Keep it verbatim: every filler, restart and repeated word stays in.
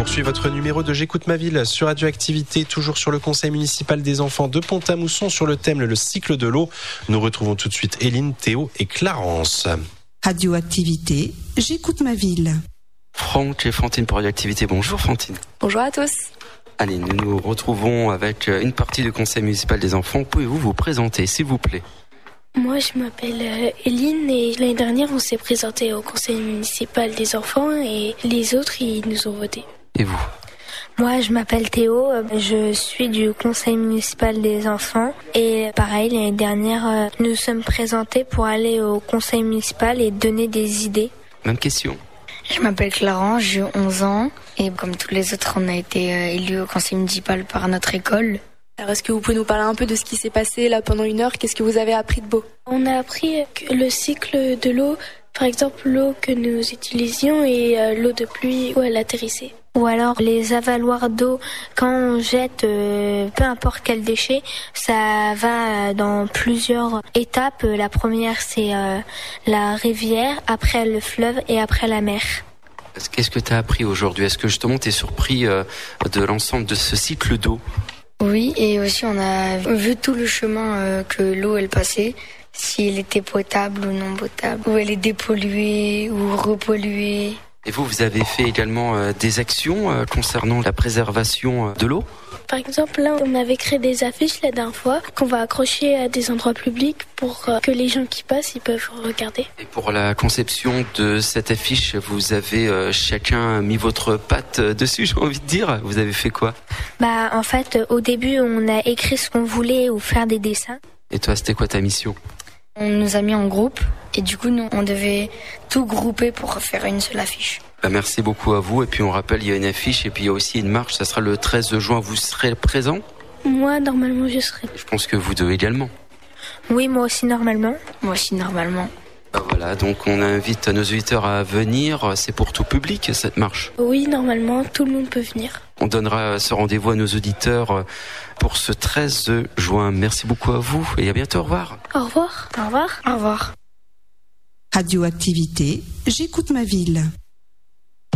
poursuit votre numéro de J'écoute ma ville sur Radioactivité, toujours sur le conseil municipal des enfants de Pont-à-Mousson sur le thème le cycle de l'eau. Nous retrouvons tout de suite Éline, Théo et Clarence. Radioactivité, J'écoute ma ville. Franck et Fantine pour Radioactivité. Bonjour Fantine. Bonjour à tous. Allez, nous nous retrouvons avec une partie du conseil municipal des enfants. Pouvez-vous vous présenter, s'il vous plaît ? Moi, je m'appelle Éline et l'année dernière, on s'est présenté au conseil municipal des enfants et les autres, ils nous ont voté. Et vous ? Moi, je m'appelle Théo, je suis du conseil municipal des enfants et pareil, l'année dernière, nous sommes présentés pour aller au conseil municipal et donner des idées. Même question. Je m'appelle Clarence, j'ai onze ans et comme tous les autres, on a été élus au conseil municipal par notre école. Alors, est-ce que vous pouvez nous parler un peu de ce qui s'est passé là pendant une heure ? Qu'est-ce que vous avez appris de beau ? On a appris que le cycle de l'eau, par exemple l'eau que nous utilisions et euh, l'eau de pluie où elle atterrissait. Ou alors les avaloirs d'eau, quand on jette euh, peu importe quel déchet, ça va dans plusieurs étapes. La première c'est euh, la rivière, après le fleuve et après la mer. Qu'est-ce que tu as appris aujourd'hui ? Est-ce que justement tu es surpris euh, de l'ensemble de ce cycle d'eau ? Oui, et aussi on a vu tout le chemin euh, que l'eau elle passait, si elle était potable ou non potable, où elle est dépolluée ou repolluée. Et vous, vous avez fait également euh, des actions euh, concernant la préservation euh, de l'eau ? Par exemple, là, on avait créé des affiches la dernière fois qu'on va accrocher à des endroits publics pour euh, que les gens qui passent, ils peuvent regarder. Et pour la conception de cette affiche, vous avez euh, chacun mis votre patte dessus, j'ai envie de dire. Vous avez fait quoi ? Bah, en fait, au début, on a écrit ce qu'on voulait ou faire des dessins. Et toi, c'était quoi ta mission ? On nous a mis en groupe et du coup, nous, on devait tout grouper pour faire une seule affiche. Bah merci beaucoup à vous. Et puis on rappelle, il y a une affiche et puis il y a aussi une marche. Ça sera le treize juin. Vous serez présent ? Moi, normalement, je serai. Je pense que vous deux également. Oui, moi aussi normalement. Moi aussi normalement. Bah voilà, donc on invite nos auditeurs à venir. C'est pour tout public cette marche ? Oui, normalement, tout le monde peut venir. On donnera ce rendez-vous à nos auditeurs pour ce treize juin. Merci beaucoup à vous et à bientôt. Au revoir. Au revoir. Au revoir. Au revoir. Radioactivité, J'écoute ma ville.